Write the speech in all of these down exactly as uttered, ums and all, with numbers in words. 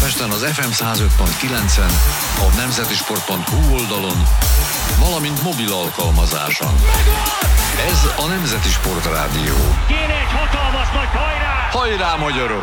Budapesten az ef em száz öt pont kilencen, a nemzeti sport pont hu oldalon, valamint mobil alkalmazáson. Ez a Nemzeti Sport Rádió. Kéne egy hatalmas nagy hajrá! Hajrá, magyarok!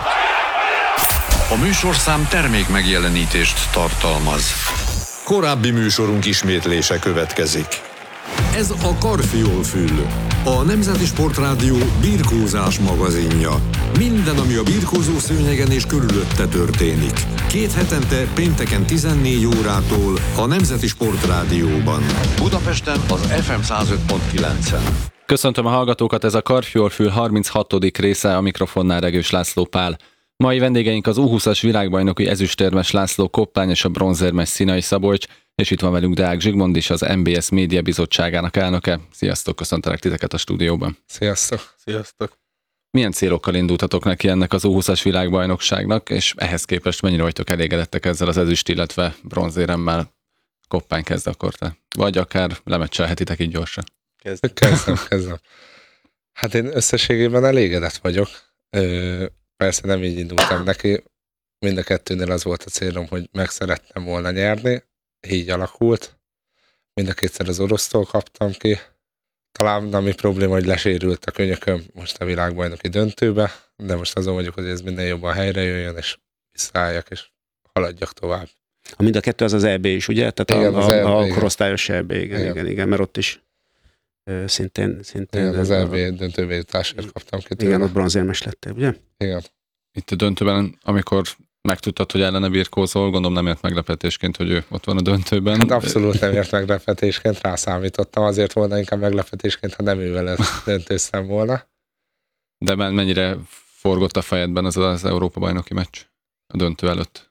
A műsorszám termék megjelenítést tartalmaz. Korábbi műsorunk ismétlése következik. Ez a Karfiol-fül, a Nemzeti Sport Rádió birkózás magazinja. Minden, ami a birkózó szőnyegen és körülötte történik. Két hetente pénteken tizennégy órától a Nemzeti Sport Rádióban. Budapesten az ef em száz öt pont kilencen. Köszöntöm a hallgatókat, ez a Karfiol-fül harminchatodik része, a mikrofonnál Regős László Pál. Mai vendégeink az U húszas világbajnoki ezüstérmes László Koppány és a bronzérmes Színai Szabolcs, és itt van velünk Deák Zsigmond is, az em bé es Média Bizottságának elnöke. Sziasztok, köszöntelek titeket a stúdióban. Sziasztok. Sziasztok. Milyen célokkal indultatok neki ennek az U húszas világbajnokságnak, és ehhez képest mennyire vagytok elégedettek ezzel az ezüst, illetve bronzéremmel? Koppány, kezd akkor te. Vagy akár lemecselhetitek így gyorsan. Kezdem, kezdem. kezdem. Hát én összességében elégedett vagyok. Ö, persze nem így indultam neki. Mind a kettőnél az volt a célom, hogy meg szerettem volna nyerni. Így alakult. Mind a kétszer az orosztól kaptam ki. Talán ami probléma, hogy lesérült a könyököm most a világbajnoki döntőbe, de most azon vagyok, hogy ez minden jobban helyre jöjjön, és visszaálljak, és haladjak tovább. A mind a kettő az az é bé is, ugye? Tehát igen, a, az a, é bé, a korosztályos é bé, igen, igen, igen, igen, mert ott is ö, szintén... szintén igen, az a, é bé döntőbe jutásért kaptam ki. Igen, ott bronzérmes lettél, ugye? Igen. Itt a döntőben, amikor megtudtad, hogy ellene birkózol, gondolom nem ért meglepetésként, hogy ő ott van a döntőben. Hát abszolút nem ért meglepetésként, rászámítottam, azért volna inkább meglepetésként, ha nem ővel döntőztem volna. De mennyire forgott a fejedben az az Európa-bajnoki meccs a döntő előtt?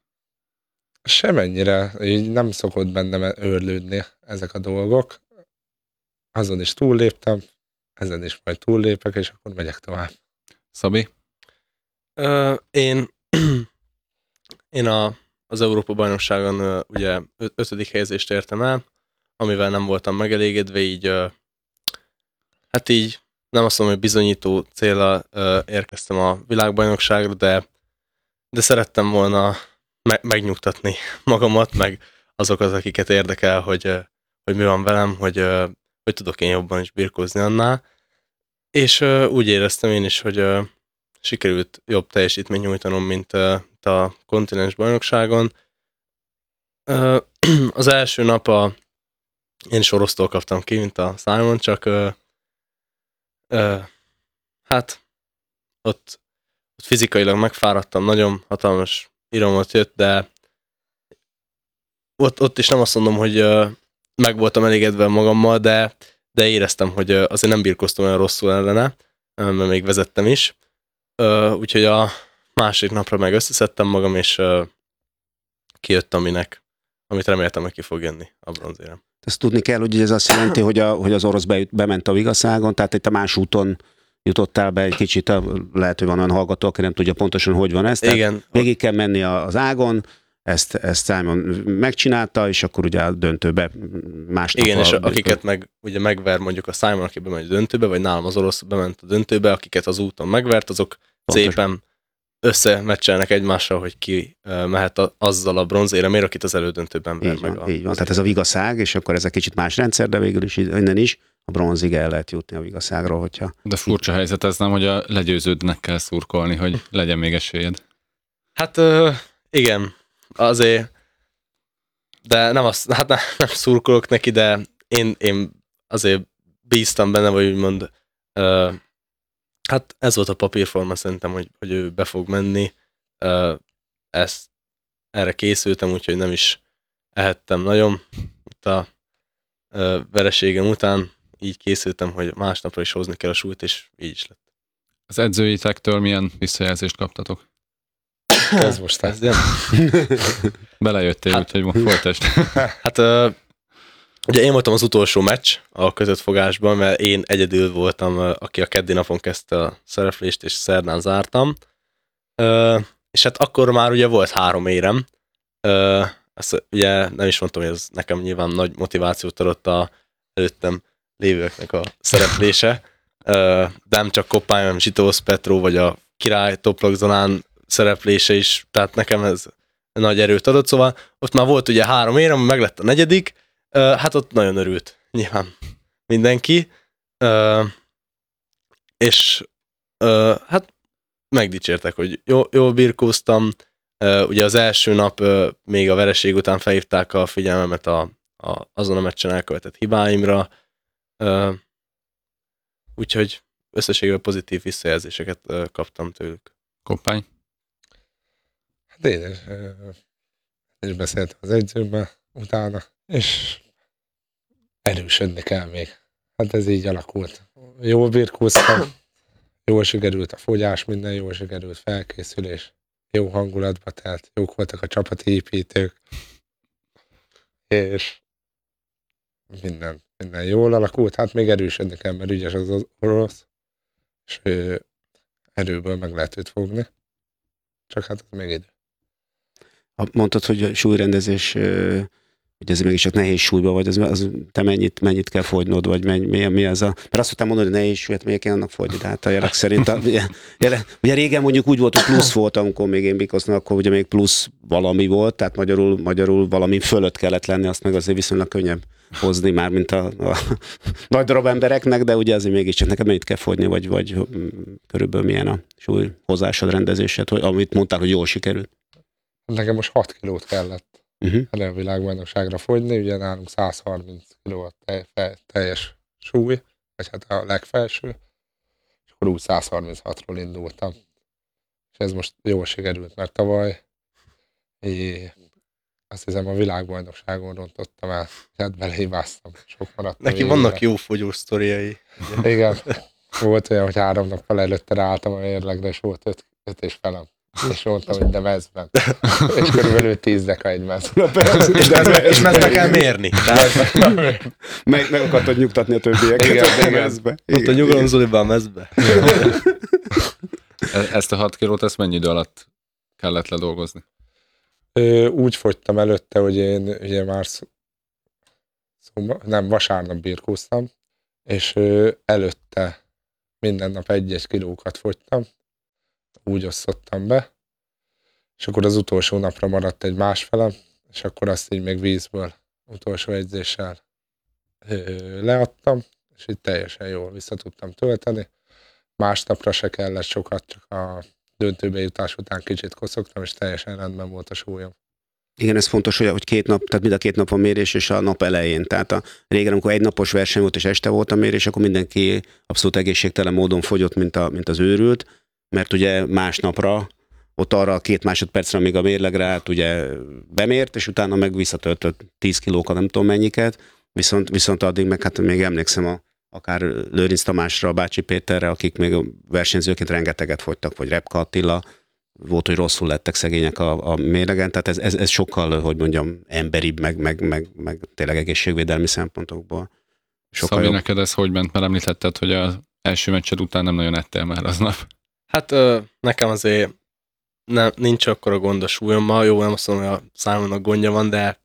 Semennyire, így nem szokott bennem őrlődni ezek a dolgok. Azon is túlléptem, ezen is majd túllépek, és akkor megyek tovább. Szabi? Ö, én én a, az Európa-bajnokságon ö, ugye öt, ötödik helyezést értem el, amivel nem voltam megelégedve, így ö, hát így nem azt mondom, hogy bizonyító céllal ö, érkeztem a világbajnokságra, de, de szerettem volna me- megnyugtatni magamat, meg azokat, akiket érdekel, hogy, ö, hogy mi van velem, hogy, ö, hogy tudok én jobban is birkózni annál. És ö, úgy éreztem én is, hogy ö, sikerült jobb teljesítményt nyújtanom, mint ö, a kontinens bajnokságon. Ö, az első nap a, én is orosztól kaptam ki, mint a Simon, csak ö, ö, hát ott, ott fizikailag megfáradtam, nagyon hatalmas iramot jött, de ott, ott is nem azt mondom, hogy ö, meg voltam elégedve magammal, de, de éreztem, hogy ö, azért nem birkoztam olyan rosszul ellene, ö, mert még vezettem is. Ö, úgyhogy a másik napra meg összeszedtem magam, és ö, kijött, aminek, amit reméltem, hogy ki fog jönni a bronzérem. Ezt tudni kell, hogy ez azt jelenti, hogy, a, hogy az orosz be, bement a Vigaszágon, tehát itt a más úton jutottál be egy kicsit, lehet, hogy van olyan hallgató, aki nem tudja pontosan, hogy van ez. Tehát igen. Végig kell menni az ágon, ezt, ezt Simon megcsinálta, és akkor ugye a döntőbe másnap... Igen, a, és akiket meg, ugye megver mondjuk a Simon, aki bemegy a döntőbe, vagy nálam az orosz bement a döntőbe, akiket az úton megvert, azok pontosan szépen összemecselnek egymással, hogy ki uh, mehet a, azzal a bronzéremért, akit az elődöntőben ver így meg. Van, a így van, tehát ez a Vigaszág, és akkor ez egy kicsit más rendszer, de végül is innen is a bronzig el lehet jutni a Vigaszágról, hogyha... De furcsa helyzet ez, nem, hogy a legyőződnek kell szurkolni, hogy legyen még esélyed. Hát uh, igen, azért, de nem, azt, hát nem, nem szurkolok neki, de én, én azért bíztam benne, vagy úgymond uh, hát ez volt a papírforma szerintem, hogy, hogy ő be fog menni. Uh, ezt, erre készültem, úgyhogy nem is ehettem nagyon. Itt a uh, vereségem után így készültem, hogy másnapra is hozni kell a súlyt, és így is lett. Az edzőitektől milyen visszajelzést kaptatok? Ez most ez ilyen. Belejöttél, hát, úgyhogy folytasd. Hát uh, ugye én voltam az utolsó meccs a közöttfogásban, mert én egyedül voltam, aki a keddi napon kezdte a szereplést, és szerdán zártam. Uh, és hát akkor már ugye volt három érem. Uh, ezt ugye nem is mondtam, hogy ez nekem nyilván nagy motivációt adott a előttem lévőknek a szereplése. Uh, de nem csak Koppány, hanem Zsitósz Petró, vagy a Király Toplak Zolán szereplése is. Tehát nekem ez nagy erőt adott, szóval ott már volt ugye három érem, meg lett a negyedik, hát ott nagyon örült nyilván mindenki, és hát megdicsértek, hogy jól, jól birkóztam, ugye az első nap még a vereség után felhívták a figyelmemet a, a, azon a meccsen elkövetett hibáimra, úgyhogy összességében pozitív visszajelzéseket kaptam tőlük. Koppány? Hát én is, én is beszéltem az edzőben utána, és erősödni kell még. Hát ez így alakult. Jól birkóztam, jól sikerült a fogyás, minden jól sikerült, felkészülés, jó hangulatba telt, jók voltak a csapati építők, és minden, minden jól alakult. Hát még erősödni kell, mert ügyes az orosz, és ő, erőből meg lehet őt fogni. Csak hát az még idő. Mondtad, hogy a súlyrendezés, hogy ez mégis csak nehéz súlyba vagy, az, az te mennyit, mennyit kell fogynod, vagy mennyi, mi, mi az a... Mert azt tudtam mondani, hogy nehéz súlyt, miért kell annak fogyni, de hát a jelek szerint... A, ugye, jele, ugye régen mondjuk úgy volt, hogy plusz volt, amikor még én bikoztam, akkor ugye még plusz valami volt, tehát magyarul, magyarul valami fölött kellett lenni, azt meg azért viszonylag könnyebb hozni már, mint a, a nagy darab embereknek, de ugye azért mégiscsak neked mennyit kell fogyni, vagy, vagy körülbelül milyen a súlyhozásod, rendezésed, hogy, amit mondtál, hogy jól sikerült. Nekem most hat kilót kellett Uh-huh. a világbajnokságra fogyni, ugye nálunk száz harminc kiló a tej, fe, teljes súly, vagy hát a legfelső, és akkor úgy száz harminchatról indultam. És ez most jól sikerült, mert tavaly é, azt hiszem a világbajnokságon rontottam el, hát belehibáztam, sok maradt. Neki vannak jó fogyós sztoriai. Igen, volt olyan, hogy három nappal előtte ráálltam a mérlegre, és volt öt, öt és felem. És mondtam, hogy de mezben. És körülbelül tíz deka egy mezben. És mezbe kell mérni. meg, meg akartad nyugtatni a többieket. Igen, igen. Ott a nyugalom Zoliban a mezbe. Ezt a hat kilót, ezt mennyi idő alatt kellett ledolgozni? Ö, úgy fogytam előtte, hogy én ugye már szó, szó, nem, vasárnap birkóztam, és ö, előtte minden nap egy-egy kilókat fogytam, úgy osztottam be, és akkor az utolsó napra maradt egy másfelem, és akkor azt így még vízből utolsó edzéssel ö, leadtam, és így teljesen jól vissza tudtam tölteni. Másnapra se kellett sokat, csak a döntőbe jutás után kicsit koszogtam, és teljesen rendben volt a súlyom. Igen, ez fontos, hogy két nap, tehát mind a két nap a mérés, és a nap elején. Tehát a régen, amikor egy napos verseny volt, és este volt a mérés, akkor mindenki abszolút egészségtelen módon fogyott, mint, a, mint az őrült, mert ugye másnapra, ott arra a két másodpercre, amíg a mérlegre állt, ugye bemért, és utána meg visszatöltött tíz kilókat, nem tudom mennyiket, viszont, viszont addig meg hát még emlékszem a, akár Lőrinc Tamásra, a Bácsi Péterre, akik még versenyzőként rengeteget fogytak, vagy Repka Attila, volt, hogy rosszul lettek szegények a, a mérlegen, tehát ez, ez, ez sokkal, hogy mondjam, emberibb, meg, meg, meg, meg tényleg egészségvédelmi szempontokból. Sokkal Szabi, jobb. neked ez hogy ment? Mert említetted, hogy az első meccsed után nem nagyon ettél már aznap. Hát ö, nekem azért nem, nincs akkora gond a súlyommal, jó, nem azt mondom, hogy a számomnak gondja van, de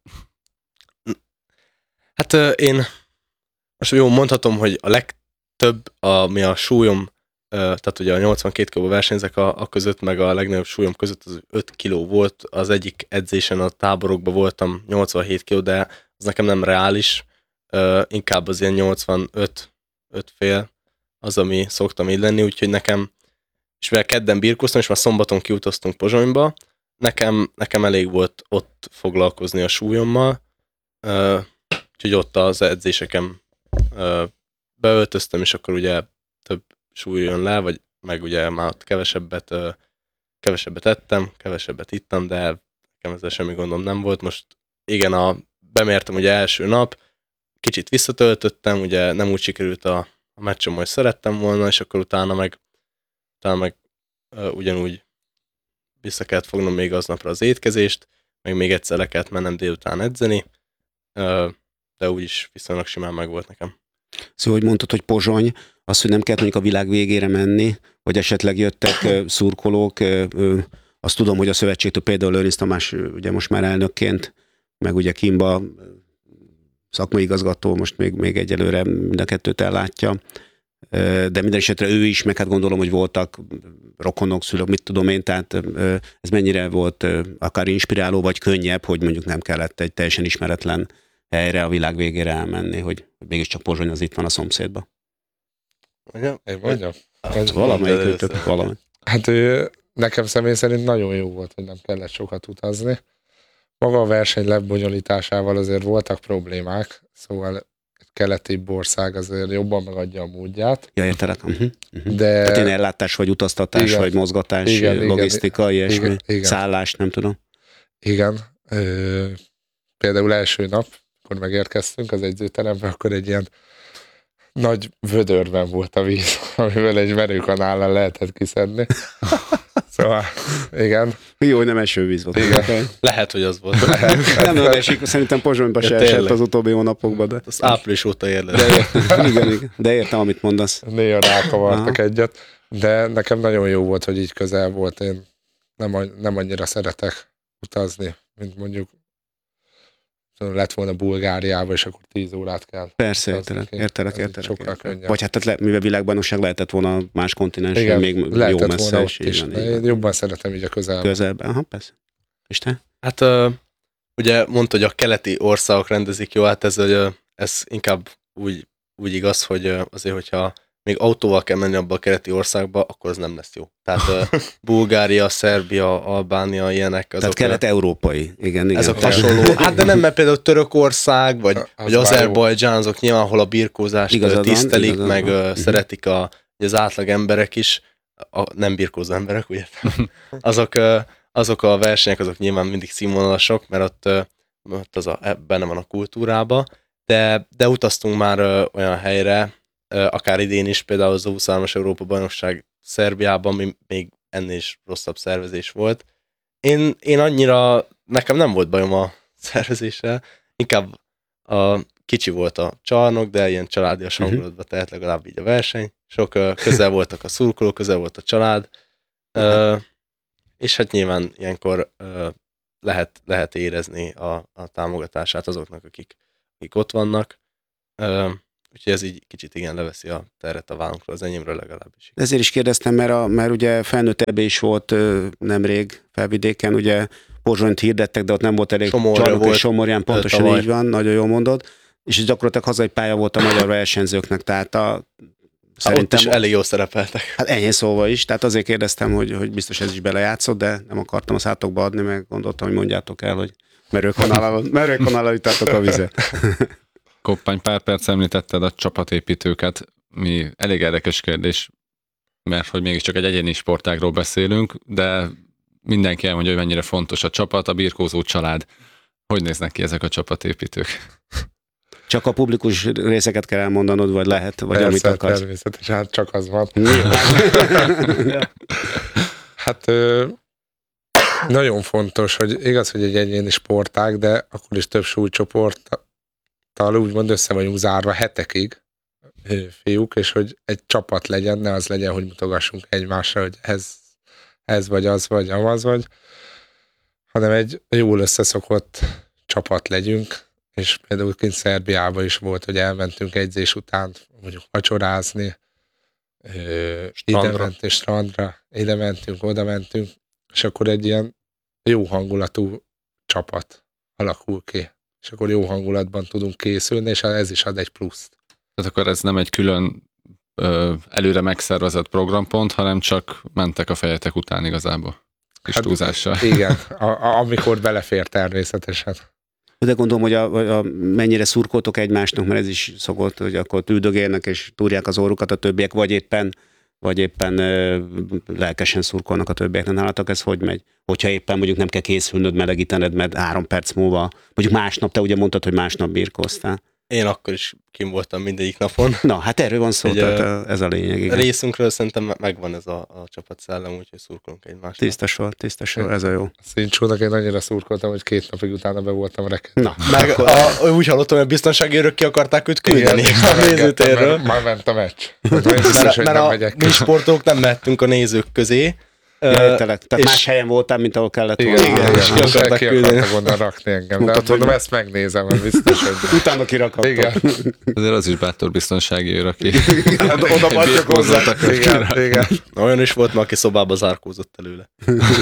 hát ö, én most jó, mondhatom, hogy a legtöbb, ami a súlyom, ö, tehát ugye a nyolcvankét kilóba versenyzek a, a között, meg a legnagyobb súlyom között az öt kiló volt, az egyik edzésen a táborokban voltam nyolcvanhét kiló, de az nekem nem reális, ö, inkább az ilyen nyolcvanöt öt fél az, ami szoktam így lenni, úgyhogy nekem, és mivel kedden birkóztam, és már szombaton kiutaztunk Pozsonyba, nekem, nekem elég volt ott foglalkozni a súlyommal, uh, úgyhogy ott az edzéseken uh, beöltöztem, és akkor ugye több súly jön le, vagy meg ugye már ott kevesebbet, uh, kevesebbet ettem, kevesebbet ittam, de nekem ezzel semmi gondom nem volt. Most igen, a, bemértem ugye első nap, kicsit visszatöltöttem, ugye nem úgy sikerült a, a meccsen, hogy szerettem volna, és akkor utána meg utána meg uh, ugyanúgy vissza kellett fognom még aznapra az étkezést, meg még egyszer le kellett mennem délután edzeni, uh, de úgyis viszonylag simán meg volt nekem. Szóval, hogy mondtad, hogy Pozsony, az, hogy nem kellett mondjuk a világ végére menni, vagy esetleg jöttek uh, szurkolók, uh, uh, azt tudom, hogy a szövetségtől például Lőrinc Tamás ugye most már elnökként, meg ugye Kimba uh, szakmai igazgató, most még, még egyelőre mind a kettőt ellátja, de minden esetre ő is, meg hát gondolom, hogy voltak rokonok, szülők, mit tudom én, tehát ez mennyire volt akár inspiráló, vagy könnyebb, hogy mondjuk nem kellett egy teljesen ismeretlen helyre a világ végére elmenni, hogy mégiscsak Pozsony az itt van a szomszédban. Mondjam? Én mondjam. Valamelyik őtök, valamelyik. Hát ő, nekem személy szerint nagyon jó volt, hogy nem kellett sokat utazni. Maga a verseny lebonyolításával azért voltak problémák, szóval egy keleti ország azért jobban megadja a módját. Ja, értelek. Uh-huh. Uh-huh. De... Tehát én ellátás, vagy utaztatás, igen. vagy mozgatás, igen, logisztika, igen, ilyesmi, igen, igen. szállás, nem tudom. Igen. Ö, például első nap, akkor megérkeztünk az edzőterembe, akkor egy ilyen nagy vödörben volt a víz, amivel egy merőkanállal lehetett kiszedni. Szóval, igen. Jó, hogy nem esővíz volt. Igen. Lehet, hogy az volt. Nem nagyon esik, szerintem Pozsonyban se esett az utóbbi hónapokban, de... Az április óta érlek. De, igen, igen, de értem, amit mondasz. Néha rákavartak egyet, de nekem nagyon jó volt, hogy így közel volt. Én nem, nem annyira szeretek utazni, mint mondjuk lett volna Bulgáriába, és akkor tíz órát kell. Persze, értelek, értelek, értelek. Sokkal értelek. könnyebb. Vagy hát, tehát, mivel világbajnokság lehetett volna más kontinensen, igen, még jó messze is. is. Igen, Én jobban szeretem így a közelben. Közelben, aha, persze. És te? Hát uh, ugye mondta, hogy a keleti országok rendezik jó, hát ez, uh, ez inkább úgy, úgy igaz, hogy uh, azért, hogyha még autóval kell menni abba a keleti országba, akkor az nem lesz jó. Tehát uh, Bulgária, Szerbia, Albánia, ilyenek. Azok, Tehát kelet-európai, igen, igen. Ezek hasonló. Hát de nem, mert például Törökország, vagy, az vagy Azerbajdzsán, azok nyilván, ahol a birkózást igazad tisztelik, van, meg van. uh, szeretik a, az átlag emberek is, a nem birkózó emberek, ugye? azok, uh, azok a versenyek, azok nyilván mindig színvonalasok, mert ott, uh, ott az a, benne van a kultúrába, de, de utaztunk már uh, olyan helyre, akár idén is, például az huszonhármas Európa-bajnokság Szerbiában, ami még ennél is rosszabb szervezés volt. Én, én annyira, nekem nem volt bajom a szervezéssel, inkább a, kicsi volt a csarnok, de ilyen családias hangulatba tehet legalább így a verseny. Sok közel voltak a szurkolók, közel volt a család, uh, és hát nyilván ilyenkor uh, lehet, lehet érezni a, a támogatását azoknak, akik, akik ott vannak. Uh, Úgyhogy ez így kicsit igen leveszi a terhet a vállunkról, az enyémről legalábbis. Ezért is kérdeztem, mert, a, mert ugye felnőtt ebbe is volt ö, nemrég Felvidéken, ugye Pozsonyt hirdettek, de ott nem volt elég Somorja csarnok, volt, és Somorján pontosan tavaly. így van, nagyon jól mondod, és ez gyakorlatilag hazai pálya volt a magyar versenyzőknek, tehát a, szerintem ott is elég jól szerepeltek. Hát ennyi szóval is, tehát azért kérdeztem, hogy, hogy biztos ez is belejátszott, de nem akartam a szátokba adni, meg gondoltam, hogy mondjátok el, hogy merőkanállal ütátok a vizet. Koppány, pár perc említetted a csapatépítőket, mi elég érdekes kérdés, mert hogy mégiscsak egy egyéni sportágról beszélünk, de mindenki elmondja, hogy mennyire fontos a csapat, a birkózó család. Hogy néznek ki ezek a csapatépítők? Csak a publikus részeket kell elmondanod, vagy lehet, vagy Persze, amit akarsz. természetesen, hát csak az van. Hát ö, nagyon fontos, hogy igaz, hogy egy egyéni sportág, de akkor is több súlycsoporttal úgymond össze vagyunk zárva hetekig, fiúk, és hogy egy csapat legyen, ne az legyen, hogy mutogassunk egymásra, hogy ez, ez vagy az vagy, amaz vagy, hanem egy jól összeszokott csapat legyünk, és például kint Szerbiában is volt, hogy elmentünk edzés után mondjuk vacsorázni, ide mentünk strandra, ide mentünk, oda mentünk, és akkor egy ilyen jó hangulatú csapat alakul ki, és akkor jó hangulatban tudunk készülni, és ez is ad egy pluszt. Tehát akkor ez nem egy külön ö, előre megszervezett programpont, hanem csak mentek a fejetek után igazából. Kis hát, túlzással. Igen, a, a, amikor belefér természetesen. De gondolom, hogy a, a, mennyire szurkoltok egymásnak, mert ez is szokott, hogy akkor üldögélnek és túrják az orrukat a többiek, vagy éppen, vagy éppen ö, lelkesen szurkolnak a többieknek. Nálatok ez hogy megy? Hogyha éppen mondjuk nem kell készülnöd, melegítened, mert három perc múlva, mondjuk másnap, te ugye mondtad, hogy másnap birkóztál. Én akkor is kim voltam mindegyik napon. Na, hát erről van szó, egy, tehát ez a lényeg. Igen. Részünkről szerintem megvan ez a, a csapatszellem, úgyhogy szurkolunk egymásnak. Tiszta sor, tiszta sor, ez a jó. Szincsónak én annyira szurkoltam, hogy két napig utána be voltam rekedve. Na, meg a, úgy hallottam, hogy a biztonsági őrök ki akarták őt küldeni a nézőtérről. Már ment a meccs. Mert, mert a mi sportolók nem mehetünk a nézők közé, Jöttelek. Tehát és- más helyen voltál, mint ahol kellett Igen, volna. igen, és igen, ki és akartak ki küldeni. akartak volna rakni engem. De Mondtad, hát mondom, hogy- ezt megnézem, mert biztos, hogy Utána kirakadtam. igen, Azért az is bátor biztonsági őr, aki Oda, oda vagyok hozzá. igen, igen. Olyan is volt, ma, aki szobába zárkózott előle.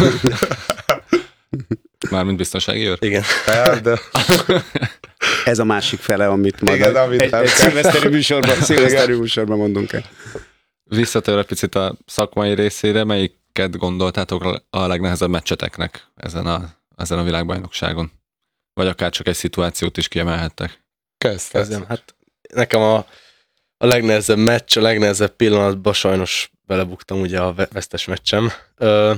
mármint biztonsági őr. Igen. Hát, de Ez a másik fele, amit majd Igen, egy, amit egy, nem egy kell. szilveszteri műsorban, szilveszteri műsorban mondunk el. Visszatérve picit a szakmai részére, melyiket gondoltátok a legnehezebb meccseteknek ezen a, ezen a világbajnokságon? Vagy akár csak egy szituációt is kiemelhettek. kezdted. Kezdjem. Hát nekem a, a legnehezebb meccs, a legnehezebb pillanatban sajnos belebuktam ugye a ve- vesztes meccsem, ö,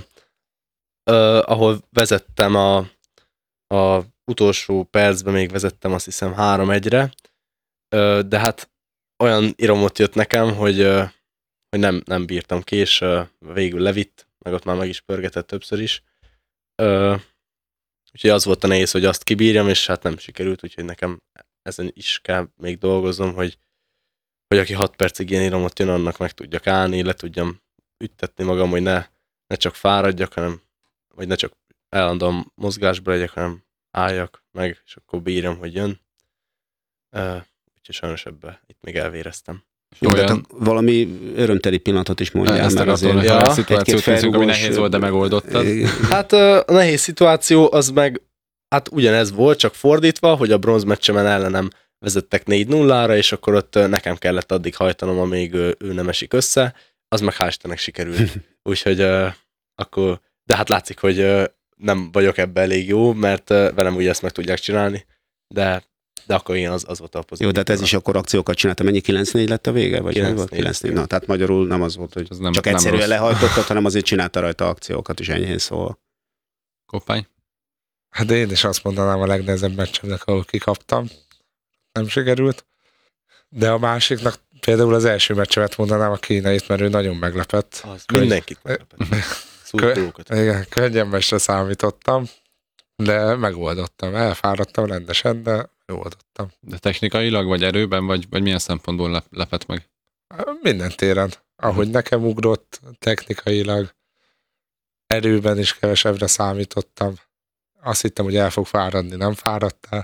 ö, ahol vezettem a, a utolsó percben még vezettem, azt hiszem három egyre, ö, de hát olyan iramot jött nekem, hogy, ö, hogy nem, nem bírtam ki, és ö, végül levitt, meg ott már meg is pörgetett többször is. Ö, úgyhogy az volt a nehéz, hogy azt kibírjam, és hát nem sikerült, úgyhogy nekem ezen is kell még dolgoznom, hogy, hogy aki hat percig ilyen iramot jön, annak meg tudjak állni, le tudjam üttetni magam, hogy ne, ne csak fáradjak, hanem, vagy ne csak állandóan mozgásba legyek, hanem álljak meg, és akkor bírjam, hogy jön. Uh, úgyhogy sajnos ebbe itt még elvéreztem. Jó, de Olyan- hát valami örömteli pillanatot is mondjál, Ezt mert akartam, azért hogy ja, a szituációt egy-két nézzük, ami felrúgós- nehéz volt, de megoldottad. Hát ö, a nehéz szituáció az meg, hát ugyanez volt, csak fordítva, hogy a bronzmeccsemen ellenem vezettek négy nullára, és akkor ott ö, nekem kellett addig hajtanom, amíg ö, ő nem esik össze, az meg hál' Istennek sikerült. Úgyhogy ö, akkor, de hát látszik, hogy ö, nem vagyok ebben elég jó, mert ö, velem ugye ezt meg tudják csinálni, de, de akkor igen, az, az volt a pozitív. Jó, de hát ez is akkor akciókat csinálta. Mennyi kilenc négy lett a vége? Vagy kilenc mi volt? négy. kilenc négy. Na, tehát magyarul nem az volt, hogy Az nem- csak nem egyszerűen rossz. lehajtottad, hanem azért csinálta rajta akciókat is enyhén szóval. Koppány? Hát én is azt mondanám a legnehezebb meccsemnek, ahol kikaptam. Nem sikerült. De a másiknak például az első meccsemet mondanám a kínait, mert ő nagyon meglepett. Az Köny- mindenkit meglepett. Szurkolókat. Igen, könnyembesre számítottam, de megoldottam. Elfáradtam rendesen, de megoldottam. De technikailag, vagy erőben, vagy, vagy milyen szempontból lep, lepett meg? Minden téren. Ahogy nekem ugrott, technikailag, erőben is kevesebbre számítottam. Azt hittem, hogy el fog fáradni, nem fáradtál.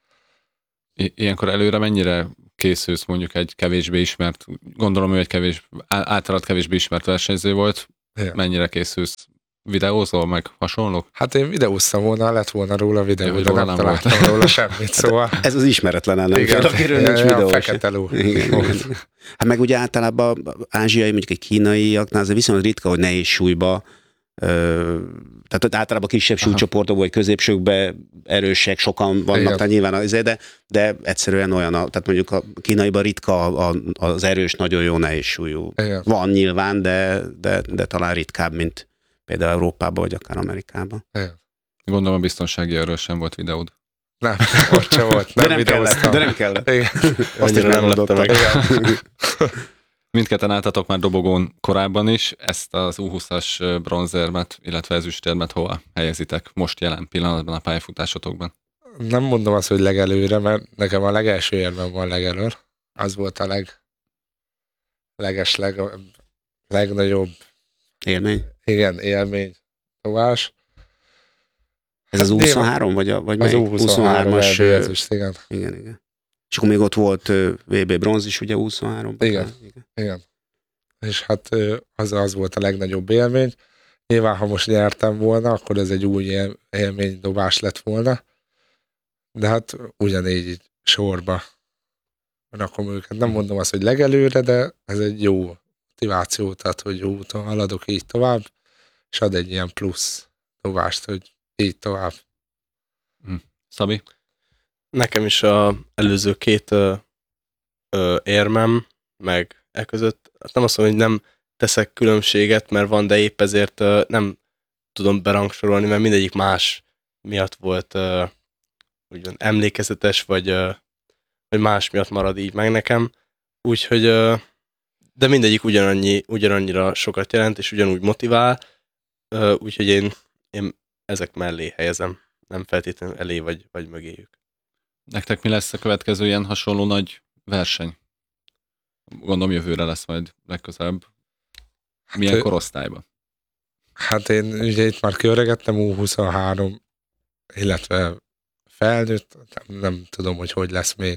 I- ilyenkor előre mennyire készülsz mondjuk egy kevésbé ismert, gondolom ő egy kevés, á- általad kevésbé ismert versenyző volt, Igen. mennyire készülsz? Videózol meg hasonlók? Hát én videóztam volna, lett volna róla videó, Jó, hogy de róla nem nem találtam róla semmit, szóval... Ez az ismeretlen nem Igen, kell, akiről nincs olyan videó. fekete ló. Igen, igen. Hát meg ugye általában ázsiai, mondjuk egy kínaiaknál, ez viszonylag ritka, hogy nehéz súlyba, ö, tehát ott általában kisebb Aha. súlycsoportokban, vagy középsőkbe erősek, sokan vannak, Igen. tehát nyilván azért, de, de egyszerűen olyan, a, tehát mondjuk a kínaiban ritka a, az erős, nagyon jó nehéz súlyú. Igen. Van nyilván, de, de, de talán ritkább, mint például Európában, vagy akár Amerikában. Igen. Gondolom a biztonsági erről sem volt videód. Nem, ott sem volt, De nem, nem videóztam. kellett, de nem kellett. Igen. Azt is Annyira nem lepte meg. Igen. Mindketten álltatok már dobogón korábban is, ezt az U húszas bronzérmet, illetve ezüstérmet hova helyezitek most jelen pillanatban a pályafutásotokban? Nem mondom azt, hogy legelőre, mert nekem a legelső érvem van legelőr. Az volt a leg, leges, leg, legnagyobb, Élmény. igen, élmény továs. Ez az Hát U huszonhárom, vagy, a, vagy Az melyik? U huszonhárom huszonhármas, er bé ö, ezüst, igen. igen, igen. És akkor még ott volt ö, vé bé bronz is, ugye U huszonháromban. Igen. Igen. És hát ö, az, az volt a legnagyobb élmény. Nyilván, ha most nyertem volna, akkor ez egy új él, élménydobás lett volna. De hát ugyanígy így sorba rakom őket. Nem mondom azt, hogy legelőre, de ez egy jó motiváció, tehát hogy jó úton haladok így tovább, és ad egy ilyen plusz dobást, hogy így tovább. Szabi? Nekem is a előző két ö, ö, érmem, meg e között, hát nem azt mondom, hogy nem teszek különbséget, mert van, de épp ezért ö, nem tudom berangsorolni, mert mindegyik más miatt volt ö, úgymond emlékezetes, vagy, ö, vagy más miatt marad így meg nekem. Úgyhogy, ö, de mindegyik ugyanannyi, ugyanannyira sokat jelent, és ugyanúgy motivál, ö, úgyhogy én, én ezek mellé helyezem, nem feltétlenül elé vagy, vagy mögéjük. Nektek mi lesz a következő ilyen hasonló nagy verseny? Gondolom jövőre lesz majd legközelebb. Milyen ö- korosztályban? Hát én ugye itt már kiöregettem, U huszonhárom, illetve felnőtt, nem, nem tudom, hogy hogy lesz még.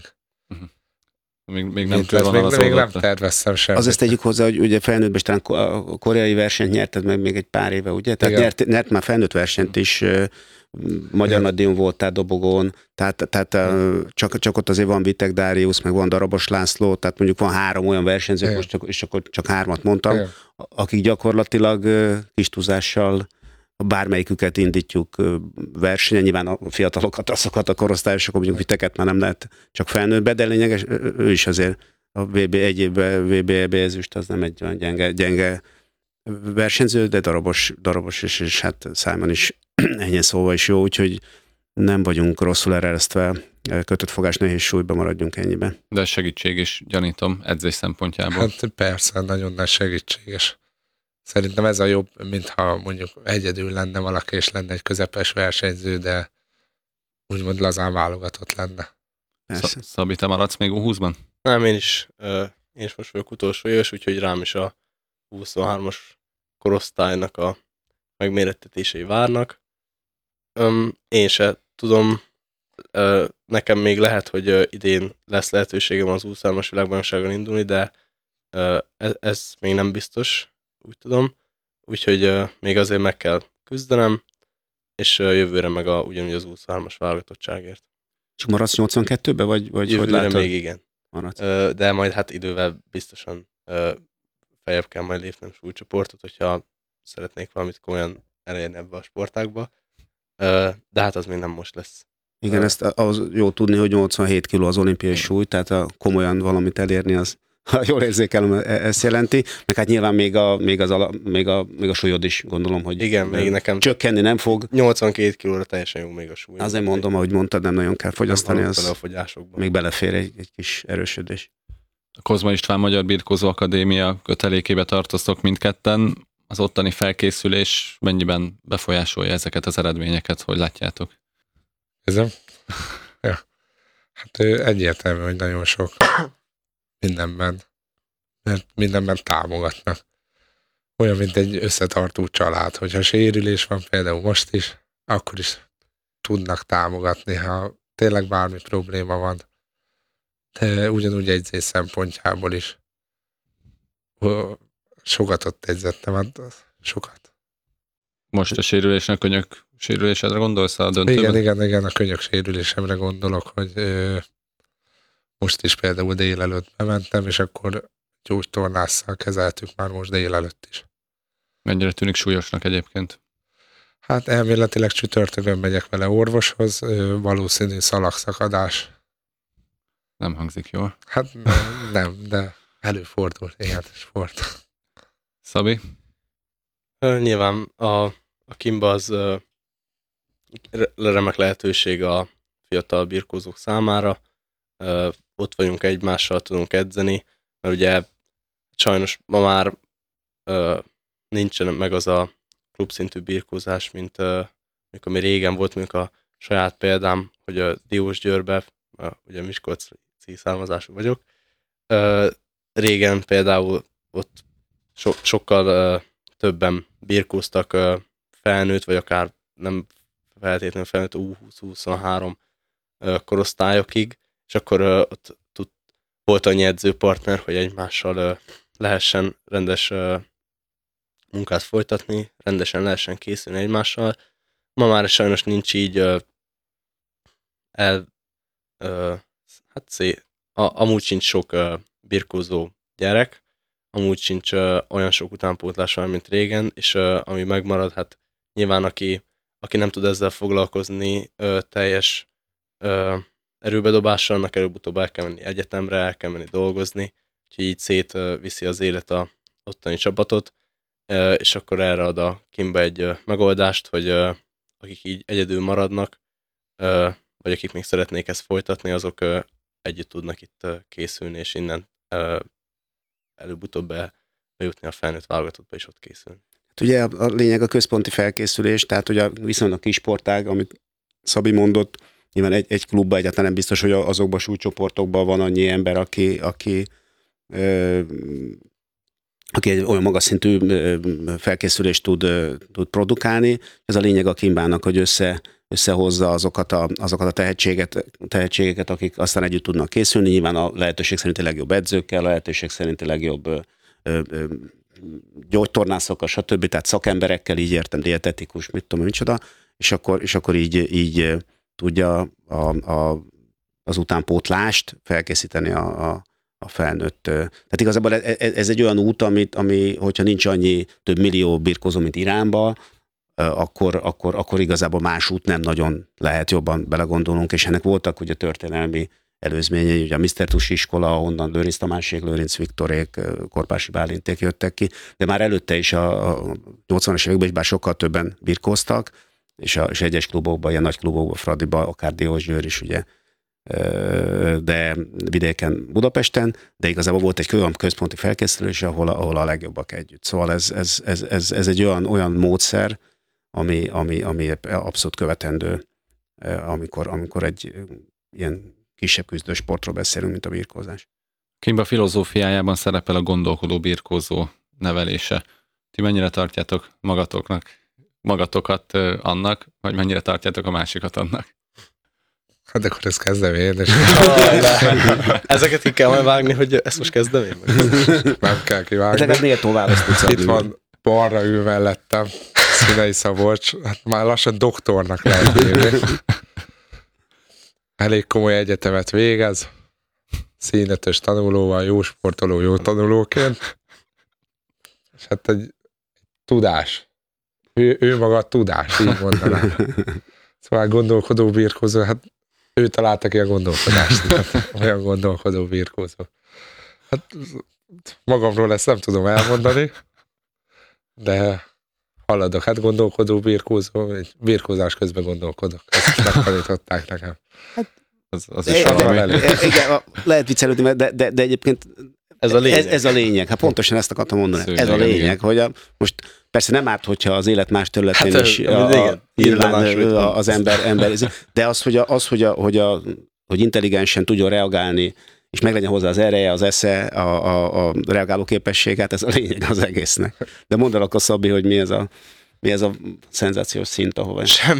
Még, még nem Itt lesz, még, még nem terveztem semmit. Az ezt tegyük hozzá, hogy ugye felnőttben talán a koreai versenyt nyerted meg még egy pár éve, ugye? Tehát nyert, nyert már felnőtt versenyt is, magyar nagydíjon voltál dobogón, tehát, tehát csak, csak ott azért van Vitek Dáriusz, meg van Darabos László, tehát mondjuk van három olyan versenyző, Igen. most csak, és akkor csak hármat mondtam, Igen. akik gyakorlatilag kis túlzással bármelyiküket indítjuk versenyen, nyilván a fiatalokat, azokat a korosztályosokat, mondjuk Viteket már nem lehet csak felnőttbe, de lényeges, ő is azért a vé bé egy évben vé bé é ezüst, az nem egy olyan gyenge, gyenge versenyző, de darabos, darabos és, és hát Simon is ennyi szóval is jó, úgyhogy nem vagyunk rosszul eresztve, kötött fogás nehéz súlyba maradjunk ennyiben. De segítség is, gyanítom, edzés szempontjából. Hát persze, nagyon nagy segítséges. Szerintem ez a jobb, mintha mondjuk egyedül lenne valaki, és lenne egy közepes versenyző, de úgymond lazán válogatott lenne. Persze. Szabi, te maradsz még U húszban? Nem, én is, uh, én is most vagyok utolsó éves, úgyhogy rám is a huszonhármas korosztálynak a megmérettetései várnak. Um, én se tudom, uh, nekem még lehet, hogy uh, idén lesz lehetőségem az huszonhármas világbajnokságon indulni, de uh, ez, ez még nem biztos, úgy tudom. Úgyhogy uh, még azért meg kell küzdenem, és uh, jövőre meg a, ugyanúgy az huszonhármas válogatottságért. És maradsz nyolcvankettőbe, vagy, vagy hogy Jövőre látod? még igen. Maradsz. Uh, de majd hát idővel biztosan uh, feljebb kell majd lépnem súlycsoportot, hogyha szeretnék valamit komolyan elérni ebbe a sportágba. De hát az még nem most lesz. Igen, ezt az jó tudni, hogy nyolcvanhét kiló az olimpiai súly, tehát a komolyan valamit elérni, az, ha jól érzékelem, ezt jelenti. Meg hát nyilván még a, még az ala, még a, még a súlyod is, gondolom, hogy igen, még nekem csökkenni nem fog. nyolcvankét kilóra teljesen jó még a súly. Azért mondom, ahogy mondtad, nem nagyon kell fogyasztani, az a fogyásokban. még belefér egy, egy kis erősödés. A Kozma István Magyar Birkózó Akadémia kötelékébe tartoztok mindketten. Az ottani felkészülés mennyiben befolyásolja ezeket az eredményeket, hogy látjátok? Érzem? Ja. Hát egyértelmű, hogy nagyon sok mindenben, mert mindenben támogatnak. Olyan, mint egy összetartó család, hogyha sérülés van, például most is, akkor is tudnak támogatni, ha tényleg bármi probléma van. De ugyanúgy edzés szempontjából is. Sokat ott edzettem, hát sokat. Most a sérülésnek, könyök sérülésedre gondolsz a döntőben? Igen, igen, igen, a könyök sérülésemre gondolok, hogy ö, most is például délelőtt bementem, és akkor gyógytornásszal kezeltük már most délelőtt is. Mennyire tűnik súlyosnak egyébként? Hát elméletileg csütörtökön megyek vele orvoshoz, ö, valószínű szalagszakadás. Nem hangzik jól. Hát nem, nem de előfordul ilyen sport. Szabi? Nyilván a, a Kimba az uh, remek lehetőség a fiatal birkózók számára. Uh, ott vagyunk egymással, tudunk edzeni, mert ugye sajnos ma már uh, nincsen meg az a klubszintű birkózás, mint uh, mikor mi régen volt, mondjuk a saját példám, hogy a Diósgyőrbe, uh, ugye miskolci származású vagyok, uh, régen például ott so, sokkal uh, többen birkóztak uh, felnőtt, vagy akár nem feltétlenül felnőtt U húsz huszonhárom uh, korosztályokig, és akkor uh, ott tud, volt annyi edzőpartner, hogy egymással uh, lehessen rendes uh, munkát folytatni, rendesen lehessen készülni egymással. Ma már sajnos nincs így uh, el, uh, hát szé, a, amúgy sincs sok uh, birkózó gyerek, amúgy sincs uh, olyan sok utánpótlás van, mint régen, és uh, ami megmarad, hát nyilván aki, aki nem tud ezzel foglalkozni uh, teljes uh, erőbedobással, annak előbb-utóbb el kell menni egyetemre, el kell menni dolgozni, úgyhogy így szét uh, viszi az élet a ottani csapatot, uh, és akkor erre ad a Kimba egy uh, megoldást, hogy uh, akik így egyedül maradnak, uh, vagy akik még szeretnék ezt folytatni, azok uh, együtt tudnak itt uh, készülni, és innen uh, előbb-utóbb be, bejutni a felnőtt válogatottba, és ott készülni. Hát ugye a lényeg a központi felkészülés, tehát ugye viszonylag kis sportág, amit Szabi mondott, nyilván egy, egy klubban egyáltalán nem biztos, hogy azokban a súlycsoportokban van annyi ember, aki, aki ö, aki egy olyan magas szintű felkészülést tud, tud produkálni. Ez a lényeg a Kimbának, hogy össze, összehozza azokat a, azokat a tehetséget, tehetségeket, akik aztán együtt tudnak készülni. Nyilván a lehetőség szerinti legjobb edzőkkel, a lehetőség szerinti legjobb ö, ö, gyógytornászokkal, stb. Tehát szakemberekkel, így értem, dietetikus, mit tudom, micsoda, és akkor, és akkor így, így tudja a, a, az utánpótlást felkészíteni a, a, a felnőtt. Tehát igazából ez, ez egy olyan út, amit, ami, hogyha nincs annyi több millió birkózó, mint Iránba, akkor, akkor, akkor igazából más út nem nagyon lehet, jobban belegondolunk, és ennek voltak ugye történelmi előzményei, ugye a miszter Tusi iskola, onnan Lőrinc Tamásék, Lőrinc Viktorék, Korpási Bálinték jöttek ki, de már előtte is a, a nyolcvanas években is bár sokkal többen birkóztak, és, a, és egyes klubokban, ilyen nagy klubokban, Fradiba, akár Diós Győr is, ugye, de vidéken, Budapesten, de igazából volt egy olyan központi felkészülés, ahol, ahol a legjobbak együtt. Szóval ez, ez, ez, ez, ez egy olyan, olyan módszer, ami, ami, ami abszolút követendő, amikor, amikor egy ilyen kisebb küzdő sportról beszélünk, mint a birkózás. Kimba filozófiájában szerepel a gondolkodó birkózó nevelése. Ti mennyire tartjátok magatoknak, magatokat annak, vagy mennyire tartjátok a másikat annak? Hát akkor ezt kezdem én. És... Ezeket ki kell majd vágni, hogy ezt most kezdem én? Nem kell kivágni. Ezeket miért választ tudsz adni? Itt van balra ül mellettem, Színei Szabolcs, hát már lassan doktornak lehet írni. Elég komoly egyetemet végez, színötös tanulóval, jó sportoló, jó tanulóként, és hát egy tudás. Ő, ő maga a tudás, így mondanám. Szóval gondolkodó birkózó, hát ő találta ki a gondolkodást, hát olyan gondolkodó birkózó. Hát magamról ezt nem tudom elmondani, de haladok, hát gondolkodó birkózó, birkózás közben gondolkodok. Ezt megtanították nekem. Az, az is valami. Igen, lehet viccelődni, de, de, de egyébként Ez a lényeg. Ez, ez a lényeg. Hát pontosan ezt akartam mondani. Szőnyeg, ez a lényeg, igen. hogy a, most persze nem árt, hogyha az élet más területén Hát, is ez- a, igen, a, nyilván írva máshogy a, az ember, ember, de az, hogy, a, az, hogy, a, hogy, a, hogy intelligensen tudjon reagálni, és meglegyen hozzá az ereje, az esze, a, a, a reagáló képességet, ez a lényeg az egésznek. De mondd el akkor, Szabi, hogy mi ez a, mi ez a szenzációs szint, ahova... Semmi.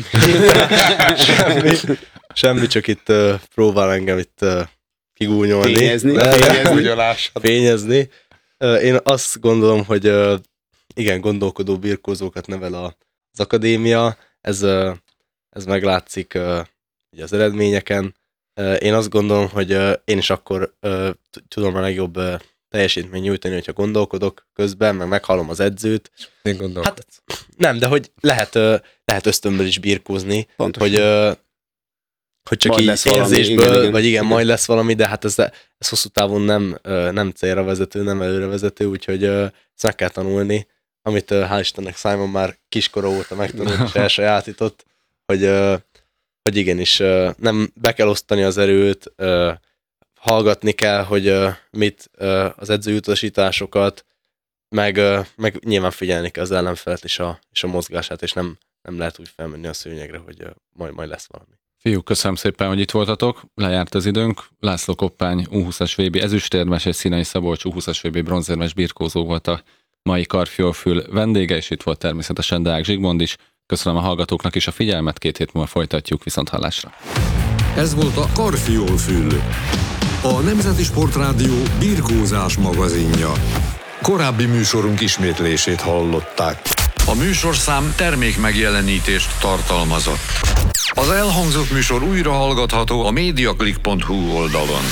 Semmi. Semmi, csak itt uh, próbál engem itt uh, kigúnyolni. Fényezni. Ne, Fényezni. Fényezni. Uh, én azt gondolom, hogy uh, igen, gondolkodó birkózókat nevel a, az akadémia. Ez, uh, ez meglátszik uh, ugye az eredményeken. Uh, én azt gondolom, hogy uh, én is akkor uh, t- tudom a legjobb uh, teljesítményt nyújtani, hogyha gondolkodok közben, meg meghallom az edzőt. Én gondolom. Hát nem, de hogy lehet, uh, lehet ösztönből is birkózni, Pontosan. hogy, uh, hogy csak Majd így lesz valami, érzésből, igen, igen. vagy igen, Igen. majd lesz valami, de hát ez, ez hosszú távon nem, uh, nem célra vezető, nem előre vezető, úgyhogy uh, ezt meg kell tanulni, amit uh, hál' Istennek Simon már kiskora óta megtanult és elsajátított, hogy, uh, hogy igenis uh, nem be kell osztani az erőt, uh, hallgatni kell, hogy uh, mit uh, az edzői utasításokat, meg, uh, meg nyilván figyelni kell az ellenfelet és a, és a mozgását, és nem, nem lehet úgy felmenni a szőnyegre, hogy uh, majd, majd lesz valami. Fiúk, köszönöm szépen, hogy itt voltatok. Lejárt az időnk. László Koppány U húszas vé bé ezüstérmes és Színei Szabolcs U húszas vé bé bronzérmes birkózó volt a mai Karfiolfül vendége, és itt volt természetesen Deák Zsigmond is. Köszönöm a hallgatóknak is a figyelmet, két hét múlva folytatjuk, viszont hallásra. Ez volt a Karfiolfül, a Nemzeti Sportrádió birkózás magazinja. Korábbi műsorunk ismétlését hallották. A műsorszám termék megjelenítést tartalmazott. Az elhangzott műsor újra hallgatható a mediaclick pont hu oldalon.